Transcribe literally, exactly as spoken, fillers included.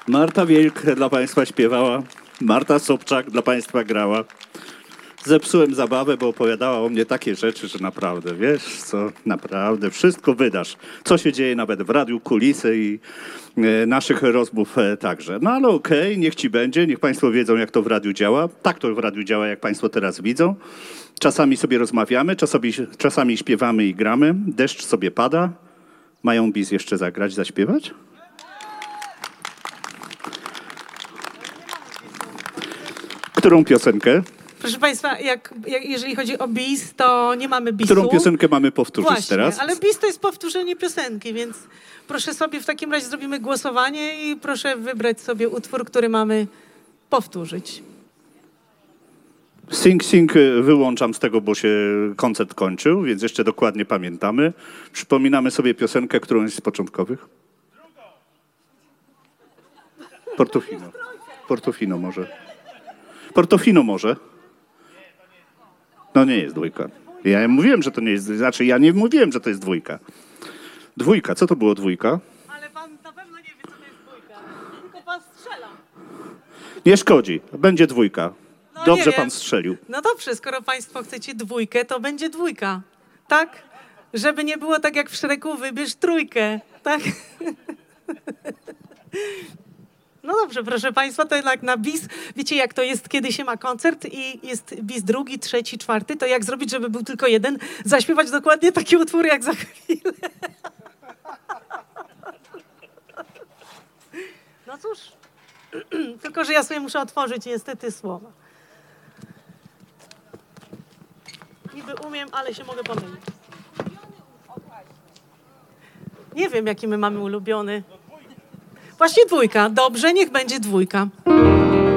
Marta Wilk dla Państwa śpiewała, Marta Sobczak dla Państwa grała. Zepsułem zabawę, bo opowiadała o mnie takie rzeczy, że naprawdę, wiesz co, naprawdę wszystko wydasz. Co się dzieje nawet w radiu, kulisy i e, naszych rozmów e, także. No ale okej, okay, niech ci będzie, niech Państwo wiedzą, jak to w radiu działa. Tak to w radiu działa, jak Państwo teraz widzą. Czasami sobie rozmawiamy, czasami, czasami śpiewamy i gramy. Deszcz sobie pada. Mają bis jeszcze zagrać, zaśpiewać? Którą piosenkę? Proszę Państwa, jak, jak, jeżeli chodzi o bis, to nie mamy bisu. Którą piosenkę mamy powtórzyć Właśnie, teraz? ale bis to jest powtórzenie piosenki, więc proszę sobie w takim razie zrobimy głosowanie i proszę wybrać sobie utwór, który mamy powtórzyć. Sing Sing wyłączam z tego, bo się koncert kończył, więc jeszcze dokładnie pamiętamy. Przypominamy sobie piosenkę, którąś z początkowych. Portofino. Portofino może. Portofino może. No nie jest dwójka. Ja mówiłem, że to nie jest, znaczy ja nie mówiłem, że to jest dwójka. Dwójka, co to było dwójka? Ale pan na pewno nie wie, co to jest dwójka. Tylko pan strzela. Nie szkodzi, będzie dwójka. No Dobrze nie pan wiem. strzelił. No dobrze, skoro państwo chcecie dwójkę, to będzie dwójka. Tak? Żeby nie było tak jak w Szreku, wybierz trójkę. Tak? No dobrze, proszę Państwa, to jednak na bis, wiecie jak to jest, kiedy się ma koncert i jest bis drugi, trzeci, czwarty, to jak zrobić, żeby był tylko jeden? Zaśpiewać dokładnie taki utwór jak za chwilę. No cóż, tylko że ja sobie muszę otworzyć niestety słowa. Niby umiem, ale się mogę pomylić. Nie wiem, jaki my mamy ulubiony. Właśnie dwójka. Dobrze, niech będzie dwójka.